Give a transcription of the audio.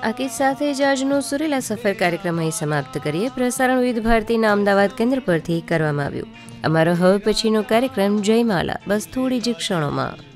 આ ગીત સાથે જ આજનો સુરેલા સફર કાર્યક્રમ અહીં સમાપ્ત કરીએ. પ્રસારણ વિવિધ ભારતીના અમદાવાદ કેન્દ્ર પરથી કરવામાં આવ્યું. અમારો હવે પછીનો કાર્યક્રમ જયમાલા બસ થોડી જ ક્ષણોમાં.